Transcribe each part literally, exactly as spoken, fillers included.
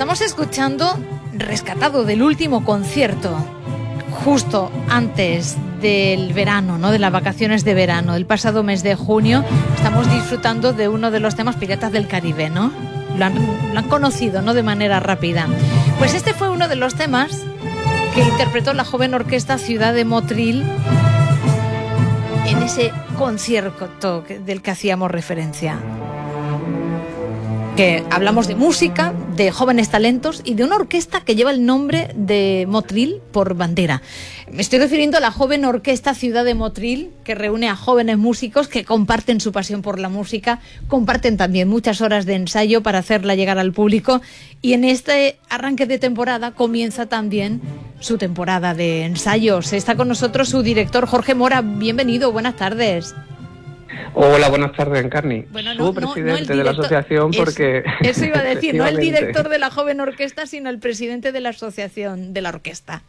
Estamos escuchando rescatado del último concierto, justo antes del verano, ¿no? De las vacaciones de verano, el pasado mes de junio. Estamos disfrutando de uno de los temas Piratas del Caribe, ¿no? Lo han, lo han conocido, ¿no? De manera rápida. Pues este fue uno de los temas que interpretó la joven orquesta Ciudad de Motril en ese concierto del que hacíamos referencia. Que hablamos de música, de jóvenes talentos y de una orquesta que lleva el nombre de Motril por bandera. Me estoy refiriendo a la joven orquesta Ciudad de Motril, que reúne a jóvenes músicos que comparten su pasión por la música, comparten también muchas horas de ensayo para hacerla llegar al público, y en este arranque de temporada comienza también su temporada de ensayos. Está con nosotros su director Jorge Mora. Bienvenido, buenas tardes. Hola, buenas tardes, Encarni. Bueno, no, Su presidente no, no el de la director, asociación, porque... Eso iba a decir, no el director de la joven orquesta, sino el presidente de la asociación de la orquesta.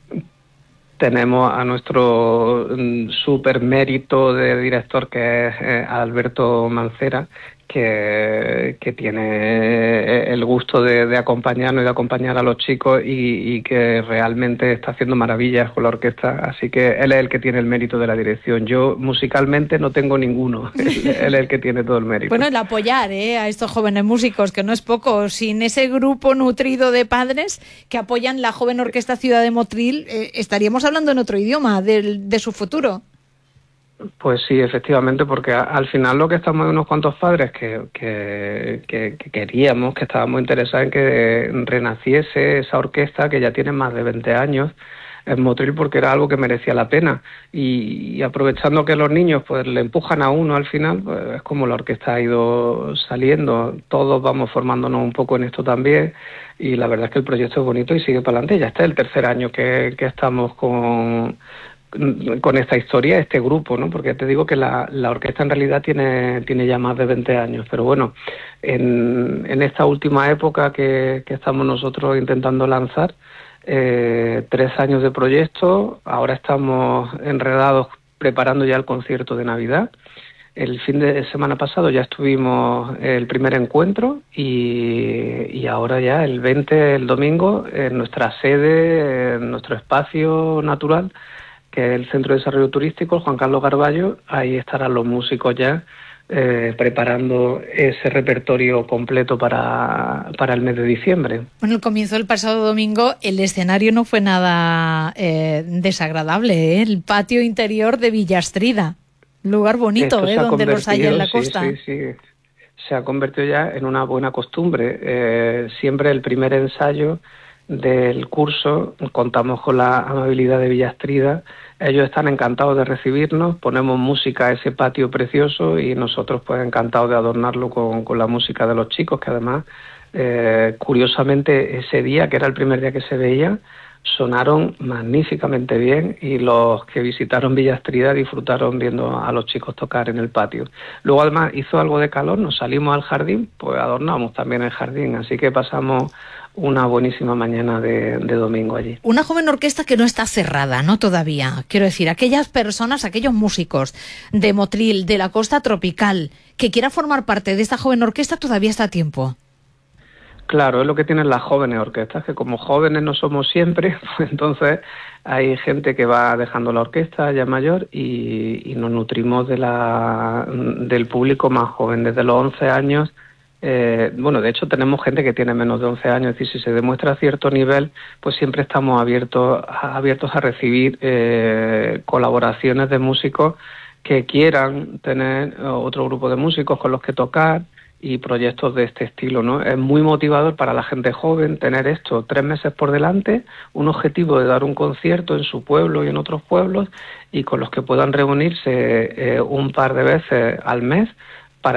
Tenemos a nuestro um, super mérito de director, que es eh, Alberto Mancera, que, que tiene el gusto de, de acompañarnos y de acompañar a los chicos y, y que realmente está haciendo maravillas con la orquesta, así que él es el que tiene el mérito de la dirección. Yo musicalmente no tengo ninguno, él, él es el que tiene todo el mérito. Bueno, el apoyar ¿eh? a estos jóvenes músicos, que no es poco, sin ese grupo nutrido de padres que apoyan la joven orquesta Ciudad de Motril, eh, estaríamos hablando en otro idioma de, de su futuro. Pues sí, efectivamente, porque a, al final lo que estamos unos cuantos padres que, que, que, que queríamos, que estábamos interesados en que renaciese esa orquesta que ya tiene más de veinte años en Motril, porque era algo que merecía la pena, y, y aprovechando que los niños pues le empujan a uno al final, pues es como la orquesta ha ido saliendo, todos vamos formándonos un poco en esto también, y la verdad es que el proyecto es bonito y sigue para adelante. Ya está el tercer año que, que estamos con... con esta historia, este grupo, ¿no? Porque te digo que la, la orquesta en realidad tiene, tiene ya más de veinte años, pero bueno, en, en esta última época que, que estamos nosotros intentando lanzar, eh, tres años de proyecto, ahora estamos enredados preparando ya el concierto de Navidad. El fin de semana pasado ya estuvimos el primer encuentro y, y ahora ya el veinte, el domingo, en nuestra sede, en nuestro espacio natural, que es el Centro de Desarrollo Turístico, el Juan Carlos Garballo. Ahí estarán los músicos ya eh, preparando ese repertorio completo para, para el mes de diciembre. Bueno, el comienzo del pasado domingo, el escenario no fue nada eh, desagradable, ¿eh? El patio interior de Villastrida, lugar bonito, ¿eh? Donde los hay en la costa. Sí, sí, sí. Se ha convertido ya en una buena costumbre. Eh, siempre el primer ensayo del curso contamos con la amabilidad de Villastrida. Ellos están encantados de recibirnos, ponemos música a ese patio precioso y nosotros pues encantados de adornarlo con, con la música de los chicos, que además eh, curiosamente ese día, que era el primer día que se veía, sonaron magníficamente bien y los que visitaron Villastrida disfrutaron viendo a los chicos tocar en el patio. Luego además hizo algo de calor, nos salimos al jardín, pues adornamos también el jardín, así que pasamos una buenísima mañana de, de domingo allí. Una joven orquesta que no está cerrada, ¿no? Todavía. Quiero decir, aquellas personas, aquellos músicos de Motril, de la costa tropical, que quiera formar parte de esta joven orquesta, todavía está a tiempo. Claro, es lo que tienen las jóvenes orquestas, que como jóvenes no somos siempre, pues entonces hay gente que va dejando la orquesta ya mayor y, y nos nutrimos de la, del público más joven, desde los once años. Eh, bueno, de hecho tenemos gente que tiene menos de once años, es decir, si se demuestra cierto nivel, pues siempre estamos abiertos a, abiertos a recibir eh, colaboraciones de músicos que quieran tener otro grupo de músicos con los que tocar y proyectos de este estilo, ¿no? Es muy motivador para la gente joven tener esto, tres meses por delante, un objetivo de dar un concierto en su pueblo y en otros pueblos y con los que puedan reunirse eh, un par de veces al mes